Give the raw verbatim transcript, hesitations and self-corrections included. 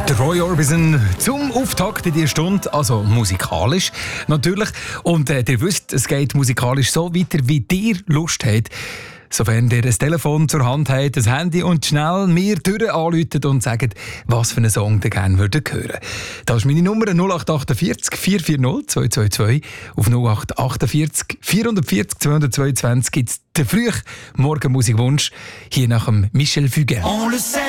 Der Roy Orbison zum Auftakt in dieser Stunde, also musikalisch natürlich. Und äh, ihr wisst, es geht musikalisch so weiter, wie ihr Lust habt. Sofern ihr ein Telefon zur Hand habt, ein Handy und schnell mir durch anruft und sagt, was für einen Song ihr gerne würdet hören. Das ist meine Nummer null acht achtundvierzig vier vier null zwei zwei zwei. Auf null acht achtundvierzig vierhundertvierzig zweihundertzweiundzwanzig gibt es den frühen Morgenmusikwunsch hier nach dem Michel Fugain.